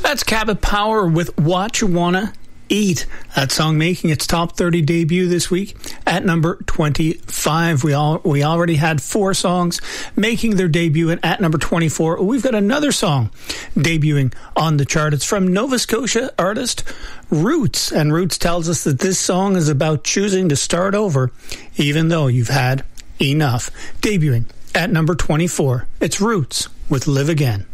That's Cabot Power with What You Wanna Eat. That song making its top 30 debut this week at number 25. We already had 4 songs making their debut at number 24. We've got another song debuting on the chart. It's from Nova Scotia artist Roots, and Roots tells us that this song is about choosing to start over even though you've had enough. Debuting at number 24, it's Roots with Live Again.